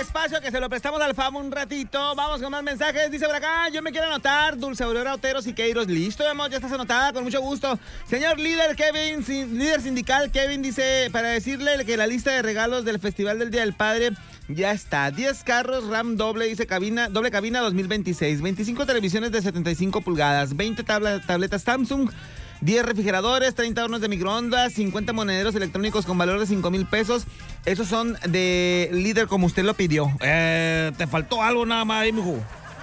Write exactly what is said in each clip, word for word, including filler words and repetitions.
espacio que se lo prestamos al Famo un ratito. Vamos con más mensajes. Dice por acá, yo me quiero anotar. Dulce Aurora Otero Siqueiros. Listo, amor, ya estás anotada, con mucho gusto. Señor líder Kevin, sin, líder sindical Kevin dice, para decirle que la lista de regalos del Festival del Día del Padre ya está. diez carros RAM doble, dice cabina, doble cabina dos mil veintiséis. veinticinco televisiones de setenta y cinco pulgadas. veinte tabla, tabletas Samsung. diez refrigeradores, treinta hornos de microondas, cincuenta monederos electrónicos con valor de cinco mil pesos. Esos son de líder como usted lo pidió. Eh, te faltó algo nada más ahí, mijo.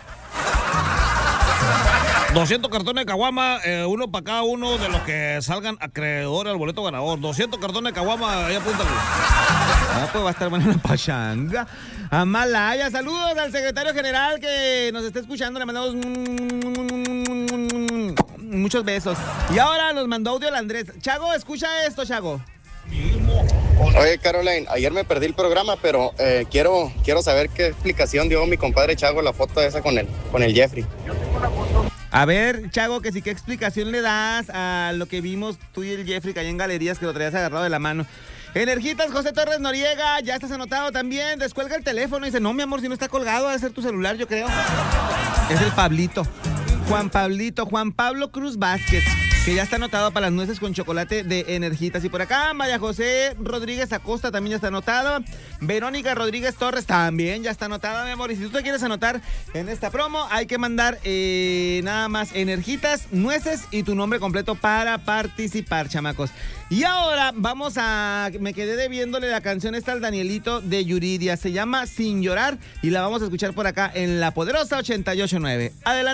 doscientos cartones de caguama, eh, uno para cada uno de los que salgan acreedores al boleto ganador. doscientos cartones de caguama, ahí apúntale. Ah, pues va a estar buena la pachanga. Amalaya, saludos al secretario general que nos está escuchando. Le mandamos muchos besos. Y ahora nos mandó audio el Andrés. Chago, escucha esto, Chago. Oye, Caroline, ayer me perdí el programa, pero eh, quiero, quiero saber qué explicación dio mi compadre Chago la foto esa con el, con el Jeffrey. A ver, Chago, que sí, ¿qué explicación le das a lo que vimos tú y el Jeffrey que allá en Galerías, que lo traías agarrado de la mano? Energitas, José Torres Noriega, ya estás anotado también. Descuelga el teléfono y dice, no, mi amor, si no está colgado, ha de ser tu celular, yo creo. Es el Pablito. Juan Pablito, Juan Pablo Cruz Vázquez, que ya está anotado para las nueces con chocolate de Energitas. Y por acá, María José Rodríguez Acosta también ya está anotado. Verónica Rodríguez Torres también ya está anotada, mi amor. Y si tú te quieres anotar en esta promo, hay que mandar eh, nada más Energitas, nueces y tu nombre completo para participar, chamacos. Y ahora vamos a... Me quedé debiéndole la canción esta al Danielito de Yuridia. Se llama Sin Llorar y la vamos a escuchar por acá en La Poderosa ochenta y ocho punto nueve. Adelante.